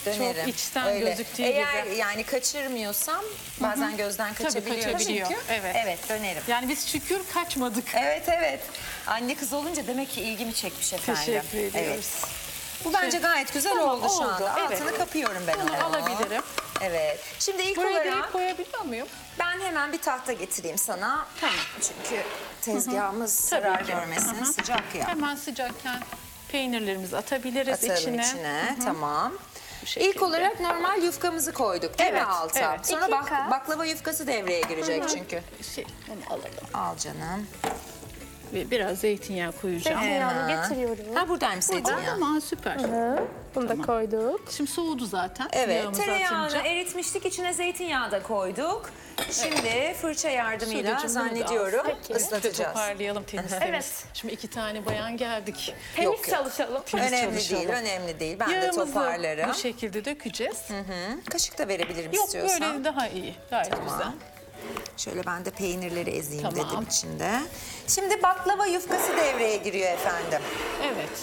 dönerim. Çok içten Öyle. gözüktüğü Eğer gibi. yani kaçırmıyorsam bazen gözden kaçabiliyor. kaçabiliyor, Çünkü evet. evet dönerim. Yani biz şükür kaçmadık. Evet. Anne kız olunca demek ki ilgimi çekmiş efendim. Teşekkür ediyoruz. Evet. Bu bence gayet güzel Tamam, oldu şu oldu, anda. evet. Altını kapıyorum ben Bunu onu. alabilirim. Evet. Şimdi ilk Buraya olarak direkt koyabiliyor muyum? ben hemen bir tahta getireyim sana. Tamam. Çünkü tezgahımız Tabii zarar ki. görmesin. Hı hı. Sıcak ya. Hemen sıcakken peynirlerimizi atabiliriz Atalım içine. Tamam. şekilde. İlk olarak normal yufkamızı koyduk değil mi Evet, alta? evet. Sonra 2 kat. baklava yufkası devreye girecek çünkü. Onu alalım. Al canım. Ve biraz zeytinyağı koyacağım. Zeytinyağını Hemen. getiriyorum. Ha buradaymış zeytinyağı. Tamam, süper. Bunu da koyduk. Şimdi soğudu zaten. Evet, Yağımızı tereyağını atınca. eritmiştik, içine zeytinyağı da koyduk. Şimdi fırça yardımıyla Sudeciğim, bunu da zannediyorum al. Peki. ıslatacağız. Toparlayalım temiz temiz. Evet. Şimdi 2 tane bayan geldik. Temiz Yok. çalışalım. Temiz Önemli çalışalım. değil, önemli değil. Ben de Yağımızı toparlarım. bu şekilde dökeceğiz. Kaşık da verebilirim Yok, istiyorsan. böyle daha iyi. Gayet güzel. Şöyle ben de peynirleri ezeyim Tamam. dedim içinde. Şimdi baklava yufkası devreye giriyor efendim. Evet.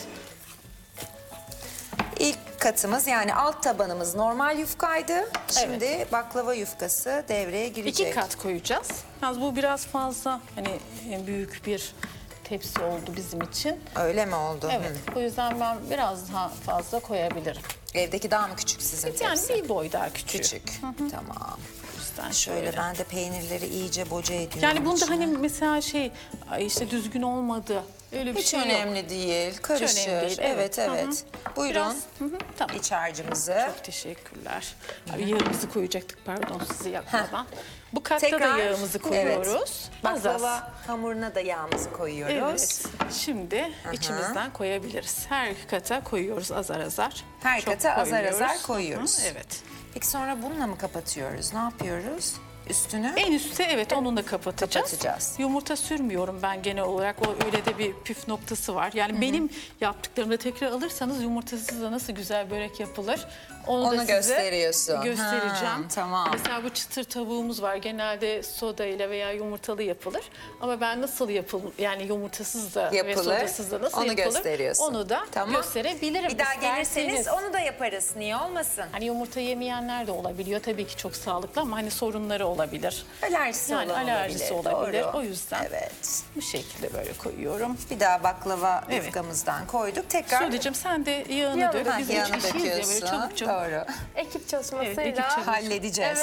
İlk katımız yani alt tabanımız normal yufkaydı. Şimdi baklava yufkası devreye girecek. 2 kat koyacağız. Yalnız bu biraz fazla hani büyük bir tepsi oldu bizim için. Öyle mi oldu? Evet. O yüzden ben biraz daha fazla koyabilirim. Evdeki daha mı küçük sizin Yani tepsi? bir boy daha küçük. Küçük. Tamam. O yüzden Şöyle ben de peynirleri iyice boca ediyorum. Yani bunda içine. hani mesela ay işte düzgün olmadı. Öyle bir Hiç şey yok. önemli değil. Karışır. önemli değil, Evet. evet. Buyurun. Biraz, tamam. İç harcımızı. Çok teşekkürler. Abi yağımızı koyacaktık, pardon, sizi yakmadan. Bu katta da Tekrar, yağımızı koyuyoruz. Evet. Az az. Baklava hamuruna da yağımızı koyuyoruz. Evet. Şimdi içimizden koyabiliriz. Her kata koyuyoruz azar azar. Her Çok kata azar koymuyoruz. azar koyuyoruz. Evet. Peki sonra bununla mı kapatıyoruz? Ne yapıyoruz? Üstünü? En üstte evet onu da kapatacağız. Kapatacağız. Yumurta sürmüyorum ben genel olarak. O öyle de bir püf noktası var. Yani benim yaptıklarımda tekrar alırsanız yumurtasız da nasıl güzel börek yapılır. Onu da size gösteriyorsun. göstereceğim. Ha, tamam. Mesela bu çıtır tavuğumuz var. Genelde soda ile veya yumurtalı yapılır. Ama ben nasıl yani yumurtasız da ve Yapılır. sodasız da nasıl Onu yapılır? gösteriyorsun. Onu da Tamam. gösterebilirim. Bir daha İsterseniz. gelirseniz onu da yaparız. Niye olmasın? Hani yumurta yemeyenler de olabiliyor. Tabii ki çok sağlıklı ama hani sorunları olabilir. Alerjisi Yani olan alerjisi olabilir. Doğru. O yüzden Evet. bu şekilde böyle koyuyorum. Bir daha baklava Evet. yufkamızdan koyduk. Tekrar Sude'cim sen de yağını Yağını dök. dök. Biz yağını üç kişiyiz ya böyle döküyorsun. çabuk çabuk. Doğru. Ekip çalışmasıyla Evet, ekip çalışması. Halledeceğiz.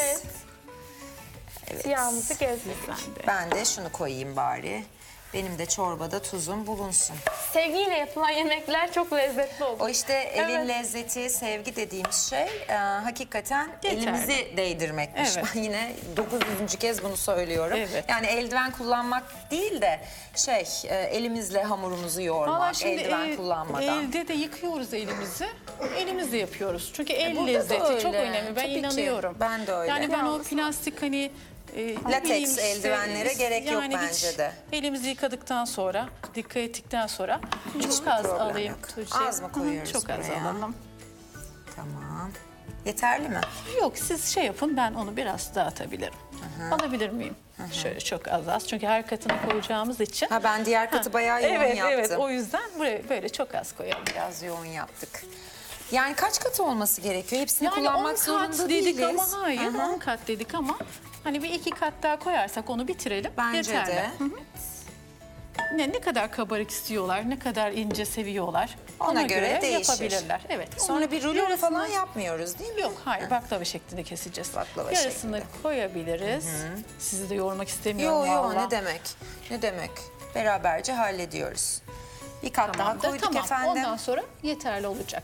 Evet. Yağımızı gezdik. Ben de. Ben de şunu koyayım bari. Benim de çorbada tuzum bulunsun. Sevgiyle yapılan yemekler çok lezzetli olur. O işte elin Evet. lezzeti, sevgi dediğimiz şey hakikaten Yeterli. elimizi değdirmekmiş. Evet. Ben yine 900. kez bunu söylüyorum. Evet. Yani eldiven kullanmak değil de elimizle hamurumuzu yoğurmak, Valla şimdi eldiven kullanmadan. elde de yıkıyoruz elimizi. Elimizle yapıyoruz. Çünkü el burada da lezzeti çok öyle. önemli. Ben Tabii ki. inanıyorum. Ben de öyle. Yani ben o plastik hani Lateks eldivenlere gerek yok hiç bence de. Elimizi yıkadıktan sonra, dikkat ettikten sonra çok az problem alayım. yok. Tuğçe. Az mı Hı hı, koyuyoruz Çok az buraya? alalım. Tamam. Yeterli mi? Yok siz şey yapın, ben onu biraz dağıtabilirim. Alabilir miyim? Şöyle çok az. Çünkü her katını koyacağımız için. Ha ben diğer katı bayağı yoğun evet, yaptım. Evet o yüzden buraya böyle çok az koyalım. Biraz yoğun yaptık. Yani kaç katı olması gerekiyor? Hepsini Yani 10 kullanmak kat zorunda dedik değiliz. ama hayır, Hı hı. 10 kat dedik ama hani bir 2 kat daha koyarsak onu bitirelim. Bence yeterli. de. Hı hı. Ne kadar kabarık istiyorlar, ne kadar ince seviyorlar. Ona göre değişir. yapabilirler. Evet. Sonra onu bir rulo yarısını- falan yapmıyoruz değil mi? Yok, hayır, baklava şeklinde keseceğiz. Baklava Yarısını şeklinde. koyabiliriz. Sizi de yormak istemiyorum. Yo vallahi. ne demek? Ne demek? Beraberce hallediyoruz. Bir kat daha Tamamdır, koyduk tamam. efendim. Ondan sonra yeterli olacak.